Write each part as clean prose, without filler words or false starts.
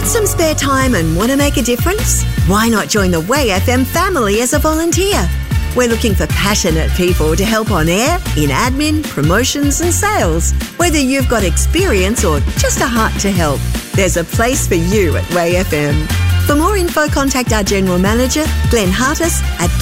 Some spare time and want to make a difference? Why not join the Way FM family as a volunteer? We're looking for passionate people to help on air, in admin, promotions and sales. Whether you've got experience or just a heart to help, there's a place for you at Way FM. For more info, contact our General Manager, Glenn Hartis, at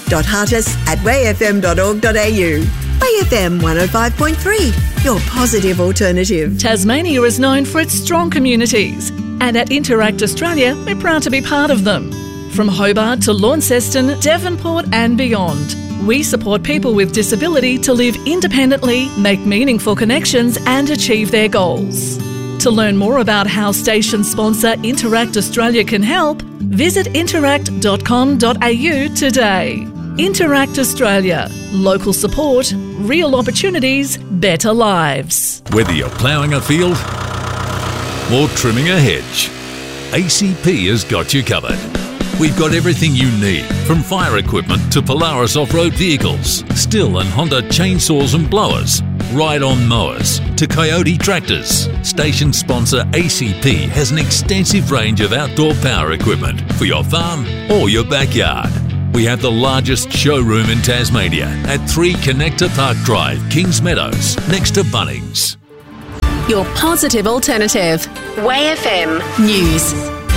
glenn.hartis@wayfm.org.au. Way FM 105.3, your positive alternative. Tasmania is known for its strong communities, and at Interact Australia, we're proud to be part of them. From Hobart to Launceston, Devonport and beyond, we support people with disability to live independently, make meaningful connections and achieve their goals. To learn more about how station sponsor Interact Australia can help, visit interact.com.au today. Interact Australia. Local support, real opportunities, better lives. Whether you're ploughing a field or trimming a hedge, ACP has got you covered. We've got everything you need, from fire equipment to Polaris off-road vehicles, Stihl and Honda chainsaws and blowers, ride-on mowers to Coyote tractors. Station sponsor ACP has an extensive range of outdoor power equipment for your farm or your backyard. We have the largest showroom in Tasmania at 3 Connector Park Drive, Kings Meadows, next to Bunnings. Your positive alternative. Way FM News.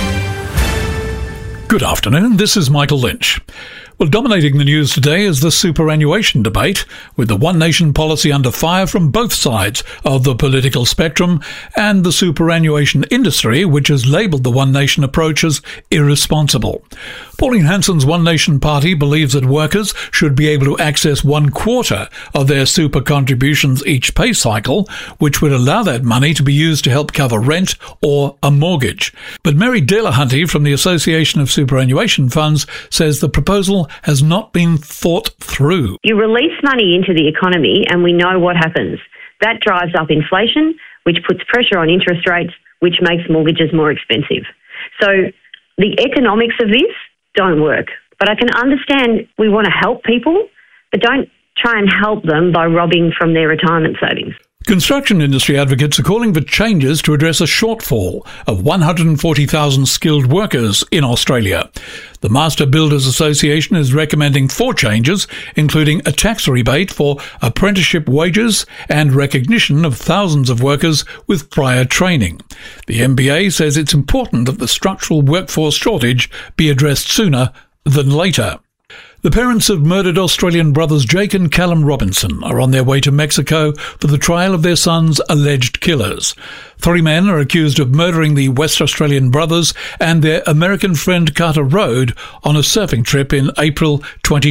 Good afternoon, this is Michael Lynch. Well, dominating the news today is the superannuation debate, with the One Nation policy under fire from both sides of the political spectrum, and the superannuation industry, which has labelled the One Nation approach as irresponsible. Pauline Hanson's One Nation party believes that workers should be able to access 1/4 of their super contributions each pay cycle, which would allow that money to be used to help cover rent or a mortgage. But Mary Delahunty from the Association of Superannuation Funds says the proposal has not been thought through. You release money into the economy and we know what happens. That drives up inflation, which puts pressure on interest rates, which makes mortgages more expensive. So the economics of this don't work. But I can understand we want to help people, but don't try and help them by robbing from their retirement savings. Construction industry advocates are calling for changes to address a shortfall of 140,000 skilled workers in Australia. The Master Builders Association is recommending 4 changes, including a tax rebate for apprenticeship wages and recognition of thousands of workers with prior training. The MBA says it's important that the structural workforce shortage be addressed sooner than later. The parents of murdered Australian brothers Jake and Callum Robinson are on their way to Mexico for the trial of their son's alleged killers. 3 men are accused of murdering the West Australian brothers and their American friend Carter Road on a surfing trip in April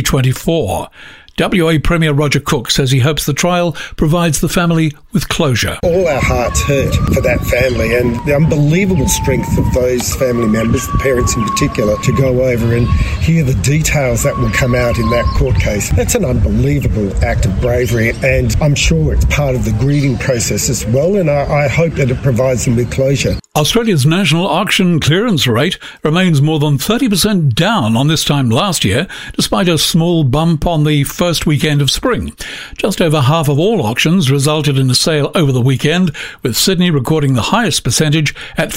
2024. WA Premier Roger Cook says he hopes the trial provides the family with closure. All our hearts hurt for that family, and the unbelievable strength of those family members, the parents in particular, to go over and hear the details that will come out in that court case. That's an unbelievable act of bravery, and I'm sure it's part of the grieving process as well, and I hope that it provides them with closure. Australia's national auction clearance rate remains more than 30% down on this time last year, despite a small bump on the first weekend of spring. Just over half of all auctions resulted in a sale over the weekend, with Sydney recording the highest percentage at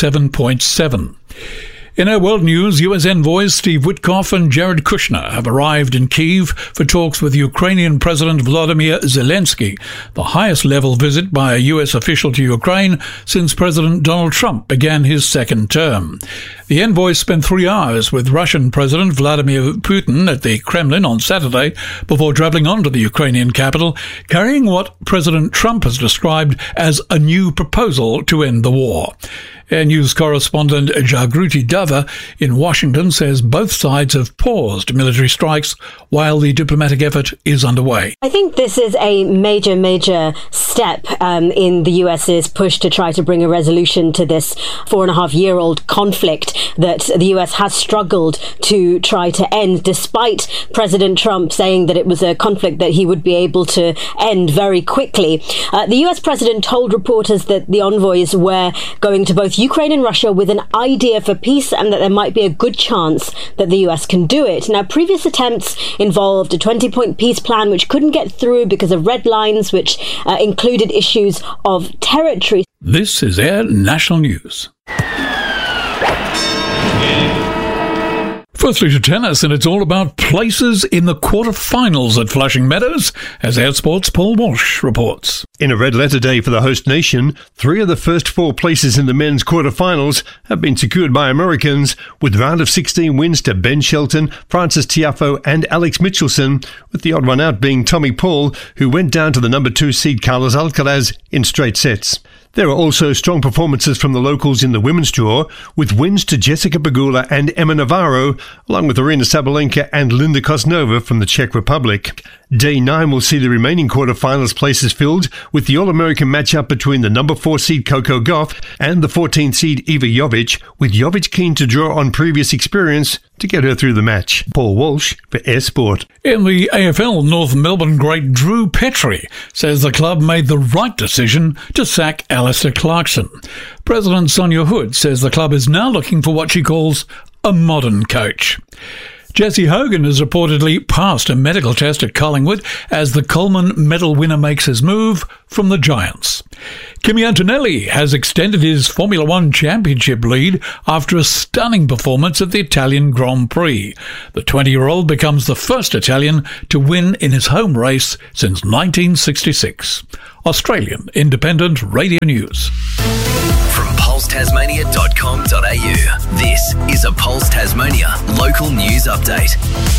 57.7%. In our world news, US envoys Steve Witkoff and Jared Kushner have arrived in Kyiv for talks with Ukrainian President Volodymyr Zelensky, the highest level visit by a US official to Ukraine since President Donald Trump began his second term. The envoys spent 3 hours with Russian President Vladimir Putin at the Kremlin on Saturday before travelling on to the Ukrainian capital, carrying what President Trump has described as a new proposal to end the war. Air News correspondent Jagruti Dava in Washington says both sides have paused military strikes while the diplomatic effort is underway. I think this is a major step in the US's push to try to bring a resolution to this 4.5-year-old conflict that the US has struggled to try to end, despite President Trump saying that it was a conflict that he would be able to end very quickly. The US president told reporters that the envoys were going to both Ukraine and Russia with an idea for peace, and that there might be a good chance that the US can do it. Now, previous attempts involved a 20-point peace plan, which couldn't get through because of red lines, which included issues of territory. This is Air National News. Firstly to tennis, and it's all about places in the quarter-finals at Flushing Meadows, as Air Sports' Paul Walsh reports. In a red letter day for the host nation, 3 of the first 4 places in the men's quarter-finals have been secured by Americans, with round of 16 wins to Ben Shelton, Francis Tiafoe and Alex Michelson, with the odd one out being Tommy Paul, who went down to the number 2 seed Carlos Alcaraz in straight sets. There are also strong performances from the locals in the women's draw, with wins to Jessica Pegula and Emma Navarro, along with Arina Sabalenka and Linda Kosnova from the Czech Republic. Day 9 will see the remaining quarterfinals places filled, with the All-American matchup between the number 4 seed Coco Gauff and the 14th seed Iva Jovic, with Jovic keen to draw on previous experience to get her through the match. Paul Walsh for Air Sport. In the AFL, North Melbourne great Drew Petrie says the club made the right decision to sack Alistair Clarkson. President Sonia Hood says the club is now looking for what she calls a modern coach. Jesse Hogan has reportedly passed a medical test at Collingwood as the Coleman medal winner makes his move from the Giants. Kimi Antonelli has extended his Formula One championship lead after a stunning performance at the Italian Grand Prix. The 20-year-old becomes the first Italian to win in his home race since 1966. Australian Independent Radio News. From pulsetasmania.com.au, this is a Pulse Tasmania local news update.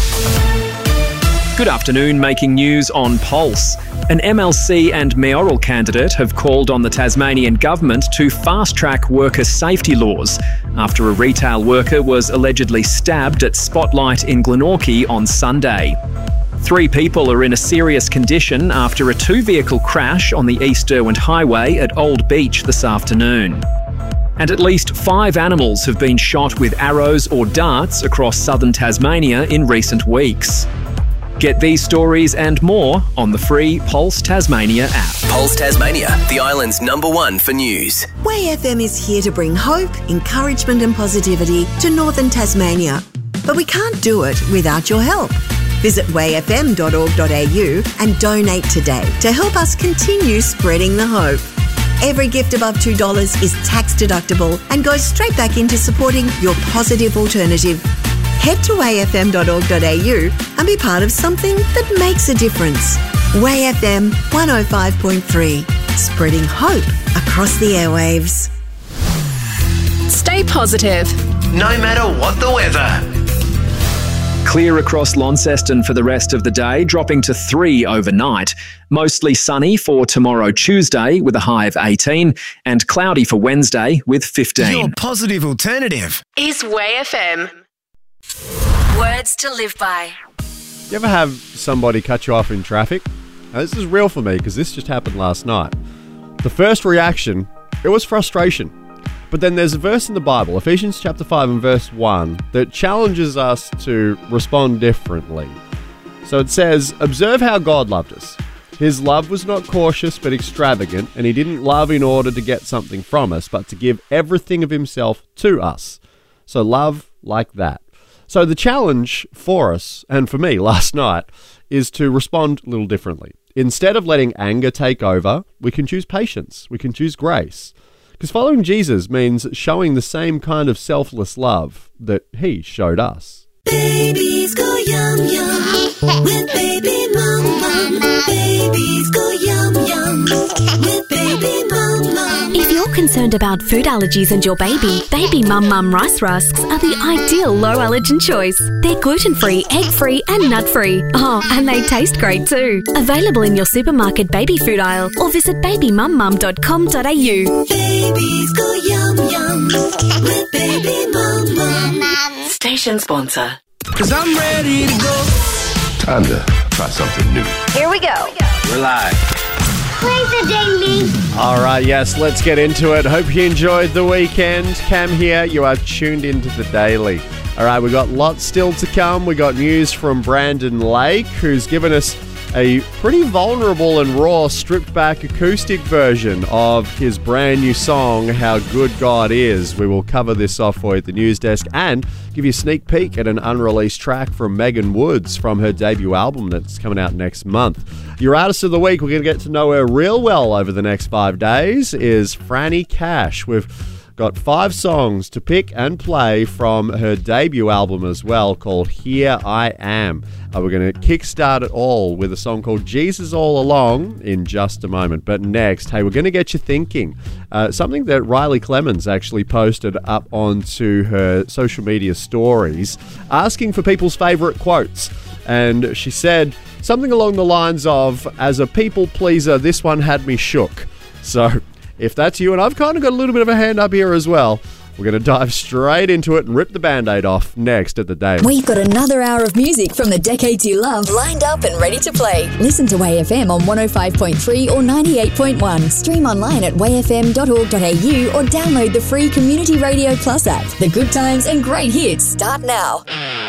Good afternoon, making news on Pulse. An MLC and mayoral candidate have called on the Tasmanian government to fast-track worker safety laws after a retail worker was allegedly stabbed at Spotlight in Glenorchy on Sunday. 3 people are in a serious condition after a 2-vehicle crash on the East Derwent Highway at Old Beach this afternoon. And at least 5 animals have been shot with arrows or darts across southern Tasmania in recent weeks. Get these stories and more on the free Pulse Tasmania app. Pulse Tasmania, the island's #1 for news. Way FM is here to bring hope, encouragement and positivity to northern Tasmania. But we can't do it without your help. Visit wayfm.org.au and donate today to help us continue spreading the hope. Every gift above $2 is tax deductible and goes straight back into supporting your positive alternative. Head to wayfm.org.au and be part of something that makes a difference. Way FM 105.3, spreading hope across the airwaves. Stay positive. No matter what the weather. Clear across Launceston for the rest of the day, dropping to 3 overnight. Mostly sunny for tomorrow Tuesday with a high of 18 and cloudy for Wednesday with 15. Your positive alternative is Way FM. Words to live by. You ever have somebody cut you off in traffic? Now, this is real for me because this just happened last night. The first reaction, it was frustration. But then there's a verse in the Bible, Ephesians chapter 5 and verse 1, that challenges us to respond differently. So it says, observe how God loved us. His love was not cautious but extravagant, and he didn't love in order to get something from us, but to give everything of himself to us. So love like that. So the challenge for us, and for me last night, is to respond a little differently. Instead of letting anger take over, we can choose patience. We can choose grace. Because following Jesus means showing the same kind of selfless love that he showed us. Babies go yum yum with baby mum mum. Babies go yum yum with baby mum mum. If you're concerned about food allergies and your baby, Baby Mum Mum Rice Rusks are the ideal low allergen choice. They're gluten-free, egg-free and nut-free. Oh, and they taste great too. Available in your supermarket baby food aisle or visit babymummum.com.au. Babies go yum yum with baby mum mum. Station sponsor. 'Cause I'm ready to go. Time to try something new. Here we go. We're live. Play the ding-ding. All right, yes, let's get into it. Hope you enjoyed the weekend. Cam here, you are tuned into the Daily. All right, we've got lots still to come. We got news from Brandon Lake, who's given us a pretty vulnerable and raw, stripped-back acoustic version of his brand new song, How Good God Is. We will cover this off for you at the news desk and give you a sneak peek at an unreleased track from Megan Woods from her debut album that's coming out next month. Your artist of the week, we're going to get to know her real well over the next 5 days, is Franny Cash. We've got 5 songs to pick and play from her debut album as well, called Here I Am. We're going to kickstart it all with a song called Jesus All Along in just a moment. But next, hey, we're going to get you thinking. Something that Riley Clemens actually posted up onto her social media stories, asking for people's favourite quotes. And she said something along the lines of, as a people pleaser, this one had me shook. So if that's you, and I've kind of got a little bit of a hand up here as well, we're going to dive straight into it and rip the Band-Aid off next at The Daily. We've got another hour of music from the decades you love lined up and ready to play. Listen to WayFM on 105.3 or 98.1. Stream online at wayfm.org.au or download the free Community Radio Plus app. The good times and great hits start now.